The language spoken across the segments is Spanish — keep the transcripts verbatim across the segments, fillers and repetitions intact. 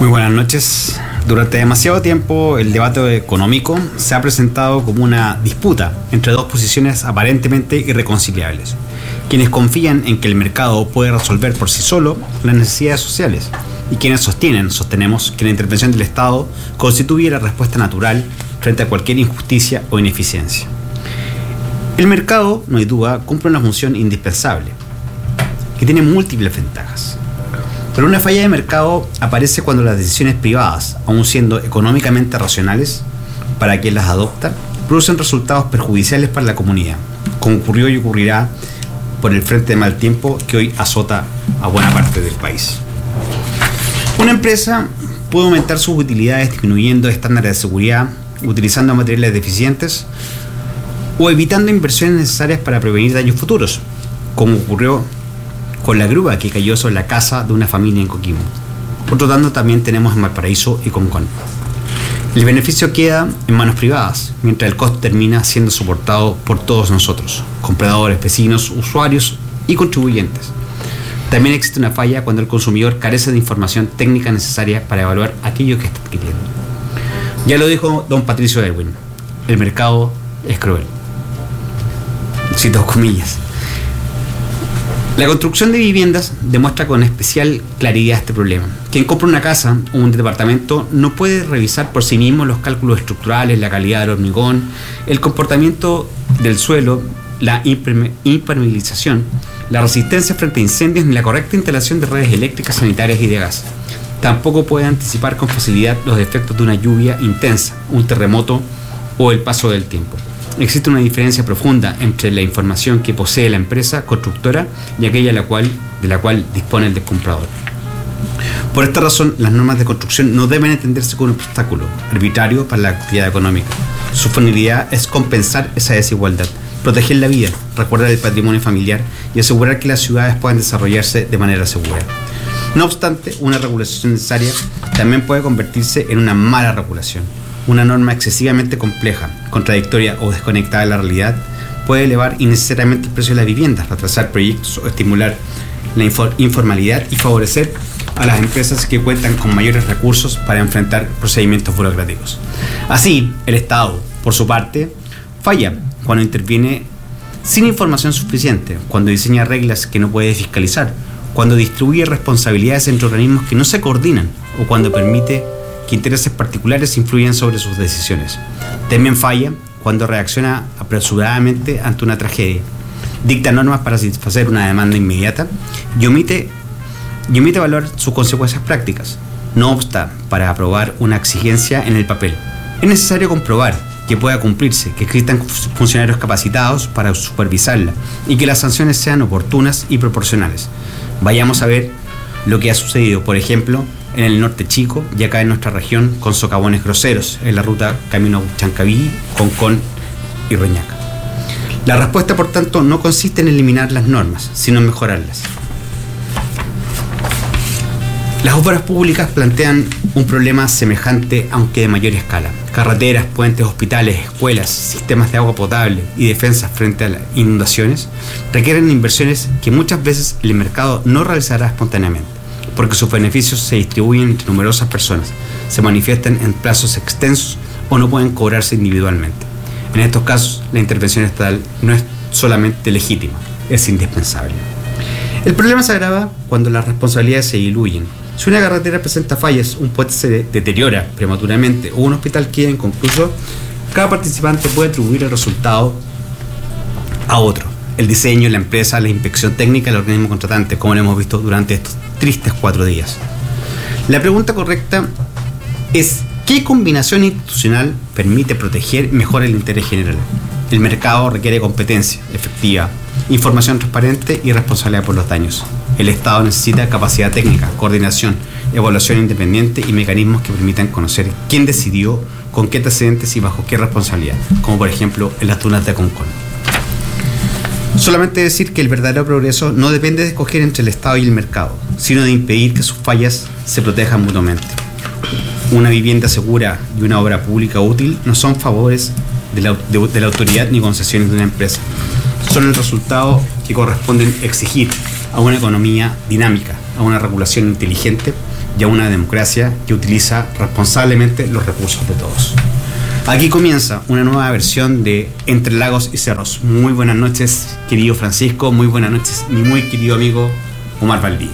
Muy buenas noches. Durante demasiado tiempo el debate económico se ha presentado como una disputa entre dos posiciones aparentemente irreconciliables. Quienes confían en que el mercado puede resolver por sí solo las necesidades sociales y quienes sostienen, sostenemos, que la intervención del Estado constituye la respuesta natural frente a cualquier injusticia o ineficiencia. El mercado, no hay duda, cumple una función indispensable que tiene múltiples ventajas. Pero una falla de mercado aparece cuando las decisiones privadas, aun siendo económicamente racionales para quien las adopta, producen resultados perjudiciales para la comunidad, como ocurrió y ocurrirá por el frente de mal tiempo que hoy azota a buena parte del país. Una empresa puede aumentar sus utilidades disminuyendo estándares de seguridad, utilizando materiales deficientes o evitando inversiones necesarias para prevenir daños futuros, como ocurrió con la grúa que cayó sobre la casa de una familia en Coquimbo. Por lo tanto, también tenemos en Valparaíso y Concón. El beneficio queda en manos privadas, mientras el costo termina siendo soportado por todos nosotros, compradores, vecinos, usuarios y contribuyentes. También existe una falla cuando el consumidor carece de información técnica necesaria para evaluar aquello que está adquiriendo. Ya lo dijo don Patricio Erwin, el mercado es cruel. Cito comillas. La construcción de viviendas demuestra con especial claridad este problema. Quien compra una casa o un departamento no puede revisar por sí mismo los cálculos estructurales, la calidad del hormigón, el comportamiento del suelo, la impermeabilización, la resistencia frente a incendios ni la correcta instalación de redes eléctricas, sanitarias y de gas. Tampoco puede anticipar con facilidad los efectos de una lluvia intensa, un terremoto o el paso del tiempo. Existe una diferencia profunda entre la información que posee la empresa constructora y aquella la cual, de la cual dispone el comprador. Por esta razón, las normas de construcción no deben entenderse como un obstáculo arbitrario para la actividad económica. Su finalidad es compensar esa desigualdad, proteger la vida, resguardar el patrimonio familiar y asegurar que las ciudades puedan desarrollarse de manera segura. No obstante, una regulación necesaria también puede convertirse en una mala regulación. Una norma excesivamente compleja, contradictoria o desconectada de la realidad puede elevar innecesariamente el precio de las viviendas, retrasar proyectos o estimular la informalidad y favorecer a las empresas que cuentan con mayores recursos para enfrentar procedimientos burocráticos. Así, el Estado, por su parte, falla cuando interviene sin información suficiente, cuando diseña reglas que no puede fiscalizar, cuando distribuye responsabilidades entre organismos que no se coordinan o cuando permite que intereses particulares influyen sobre sus decisiones. También falla cuando reacciona apresuradamente ante una tragedia, dicta normas para satisfacer una demanda inmediata y omite, y omite evaluar sus consecuencias prácticas. No obsta para aprobar una exigencia en el papel. Es necesario comprobar que pueda cumplirse, que existan funcionarios capacitados para supervisarla y que las sanciones sean oportunas y proporcionales. Vayamos a ver lo que ha sucedido, por ejemplo, en el norte chico y acá en nuestra región con socavones groseros en la ruta camino Chancaví, Concón y Reñaca. La respuesta, por tanto, no consiste en eliminar las normas, sino en mejorarlas. Las obras públicas plantean un problema semejante, aunque de mayor escala. Carreteras, puentes, hospitales, escuelas, sistemas de agua potable y defensas frente a las inundaciones requieren inversiones que muchas veces el mercado no realizará espontáneamente, porque sus beneficios se distribuyen entre numerosas personas, se manifiestan en plazos extensos o no pueden cobrarse individualmente. En estos casos, la intervención estatal no es solamente legítima, es indispensable. El problema se agrava cuando las responsabilidades se diluyen. Si una carretera presenta fallas, un puente se deteriora prematuramente o un hospital queda inconcluso, cada participante puede atribuir el resultado a otro. El diseño, la empresa, la inspección técnica, el organismo contratante, como lo hemos visto durante estos tristes cuatro días. La pregunta correcta es: ¿qué combinación institucional permite proteger mejor el interés general? El mercado requiere competencia efectiva, información transparente y responsabilidad por los daños. El Estado necesita capacidad técnica, coordinación, evaluación independiente y mecanismos que permitan conocer quién decidió, con qué antecedentes y bajo qué responsabilidad, como por ejemplo en las dunas de Concón. Solamente decir que el verdadero progreso no depende de escoger entre el Estado y el mercado, sino de impedir que sus fallas se protejan mutuamente. Una vivienda segura y una obra pública útil no son favores de la, de, de la autoridad ni concesiones de una empresa. Son el resultado que corresponden exigir a una economía dinámica, a una regulación inteligente y a una democracia que utiliza responsablemente los recursos de todos. Aquí comienza una nueva versión de Entre Lagos y Cerros. Muy buenas noches, querido Francisco, muy buenas noches, mi muy querido amigo Omar Valdivia.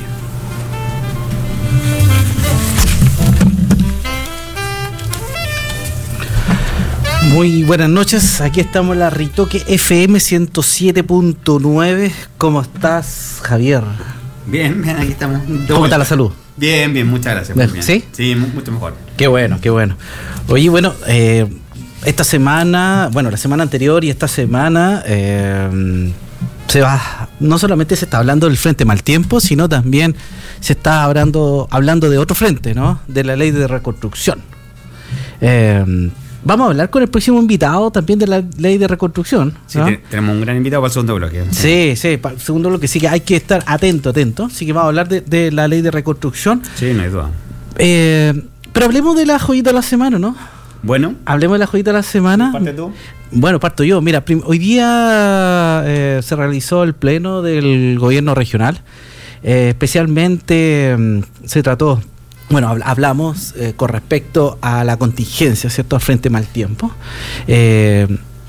Muy buenas noches, aquí estamos en la Ritoque F M ciento siete punto nueve. ¿Cómo estás, Javier? Bien, bien, aquí estamos. ¿Cómo está la salud? Bien, bien, muchas gracias. Muy bien. ¿Sí? Sí, mucho mejor. Qué bueno, qué bueno. Oye, bueno, eh, esta semana, bueno, la semana anterior y esta semana eh, se va, no solamente se está hablando del Frente Mal Tiempo, sino también se está hablando, hablando de otro frente, ¿no? De la ley de reconstrucción. Eh, Vamos a hablar con el próximo invitado también de la ley de reconstrucción, Sí, ¿no? te, tenemos un gran invitado para el segundo bloque. Sí, sí, para el segundo bloque, sí que hay que estar atento, atento. Así que vamos a hablar de, de la ley de reconstrucción. Sí, no hay duda. Eh, pero hablemos de la joyita de la semana, ¿no? Bueno. Hablemos de la joyita de la semana. ¿Parte tú? Bueno, parto yo. Mira, prim- hoy día eh, se realizó el pleno del gobierno regional. Eh, especialmente mm, se trató... Bueno, hablamos eh, con respecto a la contingencia, ¿cierto? Al Frente Mal Tiempo. Eh,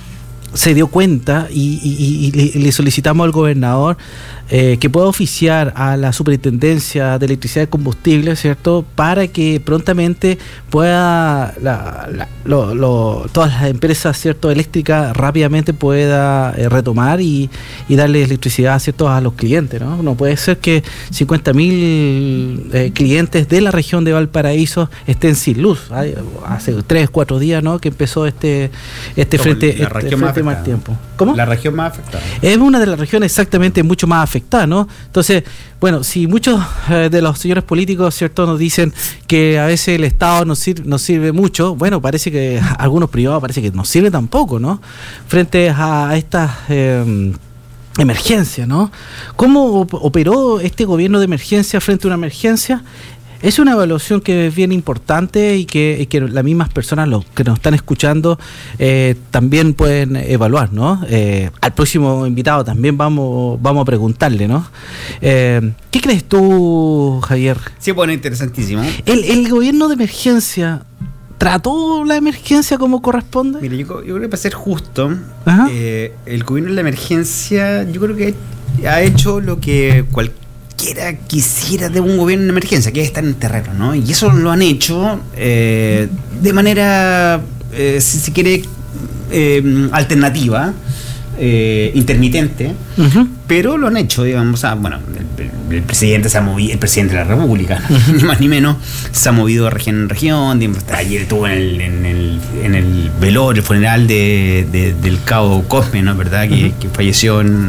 se dio cuenta y, y, y, le, le solicitamos al gobernador eh, que pueda oficiar a la Superintendencia de Electricidad y Combustible, ¿cierto? Para que prontamente pueda la, la, lo, lo, todas las empresas, ¿cierto? Eléctricas rápidamente pueda eh, retomar y, y darle electricidad, ¿cierto? A los clientes, ¿no? No puede ser que cincuenta mil eh, clientes de la región de Valparaíso estén sin luz. Hay, hace tres, cuatro días, ¿no? Que empezó este, este frente, la este frente Mal Tiempo. ¿Cómo? La región más afectada. Es una de las regiones exactamente mucho más afectada, ¿no? Entonces, bueno, si muchos eh, de los señores políticos, ¿cierto?, nos dicen que a veces el Estado nos sirve, nos sirve mucho, bueno, parece que a algunos privados parece que nos sirve tampoco, ¿no? Frente a estas eh, emergencias, ¿no? ¿Cómo op- operó este gobierno de emergencia frente a una emergencia? Es una evaluación que es bien importante y que, y que las mismas personas los que nos están escuchando eh, también pueden evaluar, ¿no? Eh, al próximo invitado también vamos vamos a preguntarle, ¿no? Eh, ¿Qué crees tú, Javier? Sí, bueno, interesantísimo. ¿El, el gobierno de emergencia trató la emergencia como corresponde? Mire, yo, yo creo que para ser justo, Ajá. eh, el gobierno de la emergencia, yo creo que ha hecho lo que cualquier Quiera, quisiera de un gobierno de emergencia, que es estar en el terreno, ¿no? Y eso lo han hecho eh, de manera, eh, si se quiere, eh, alternativa, eh, intermitente, uh-huh. pero lo han hecho, digamos. O sea, bueno, el, el presidente se ha movido, el presidente de la República, ¿no? uh-huh. ni más ni menos, se ha movido de región en región. Digamos, ayer estuvo en el, en el, en el velorio, el funeral de, de, del cabo Cosme, ¿no? ¿Verdad? Que, uh-huh. que falleció en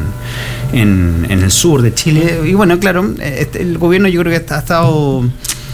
En, en el sur de Chile. Y bueno, claro, este, el gobierno yo creo que ha estado,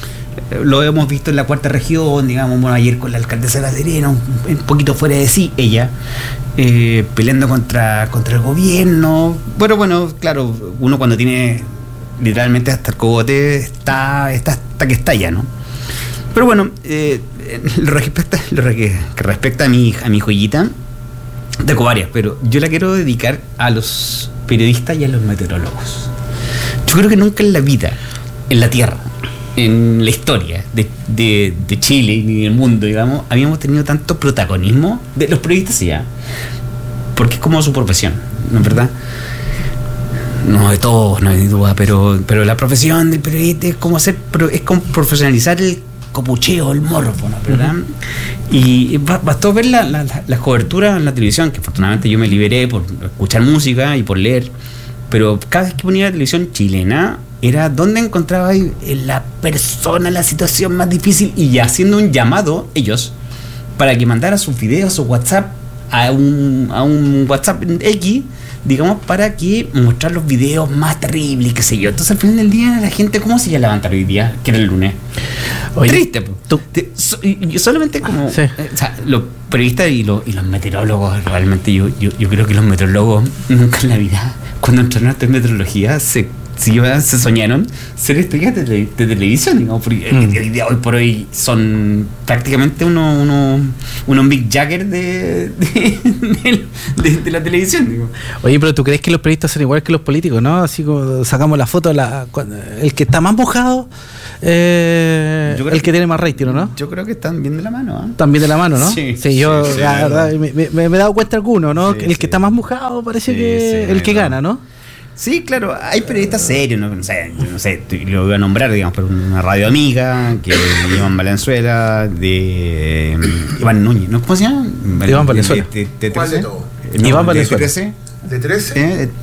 lo hemos visto en la cuarta región, digamos, bueno, ayer con la alcaldesa de La Serena, un, un poquito fuera de sí, ella, eh, peleando contra, contra el gobierno. Bueno, bueno, claro, uno cuando tiene literalmente hasta el cogote está, está hasta que estalla, ¿no? Pero bueno, eh, lo respecta, lo que, que respecta a mi, a mi joyita, tengo varias, pero yo la quiero dedicar a los periodistas y a los meteorólogos. Yo creo que nunca en la vida, en la Tierra, en la historia de, de, de Chile ni del mundo, digamos, habíamos tenido tanto protagonismo de los periodistas ya, porque es como su profesión, ¿no es verdad? No de todos, no hay duda, pero, pero la profesión del periodista es como hacer, es como profesionalizar el copucheo, el morbo, ¿no? ¿Verdad? Uh-huh. Y bastó ver la, la, la, la cobertura en la televisión, que afortunadamente yo me liberé por escuchar música y por leer, pero cada vez que ponía la televisión chilena era donde encontraba ahí la persona, la situación más difícil, y ya haciendo un llamado ellos para que mandara sus videos o WhatsApp a un, a un WhatsApp X, digamos, para que mostrar los videos más terribles, qué sé yo. Entonces al final del día la gente, ¿cómo se iba a levantar hoy día? Que era el lunes. Oye, triste, tú, te, so, yo solamente como sí. eh, o sea, los periodistas y los, y los meteorólogos, realmente yo, yo, yo creo que los meteorólogos nunca en la vida, cuando entraron en meteorología, se si se soñaron ser estrellas de, de, de televisión, digamos, porque mm. hoy por hoy son prácticamente unos uno, uno Mick Jagger de, de, de, de, de la televisión, digo. Oye, pero ¿tú crees que los periodistas son igual que los políticos, no? Así como sacamos la foto, la, el que está más mojado Eh, el que, que tiene más rating, ¿no? Yo creo que están bien de la mano. ¿eh? Están bien de la mano, ¿no? Sí, sí yo sí, sí, la verdad, me, me, me he dado cuenta alguno, ¿no? Sí, el sí. que está más mojado parece Sí, que sí, el que no. gana, ¿no? Sí, claro, hay periodistas serios, no, no sé, no sé, lo voy a nombrar, digamos, por una radio amiga, que Iván Valenzuela, de eh, Iván Núñez, ¿no? ¿Cómo se llama? Iván Valenzuela. De, de, de, de ¿Cuál de todos? No, Iván de Valenzuela. trece. ¿De trece? Eh,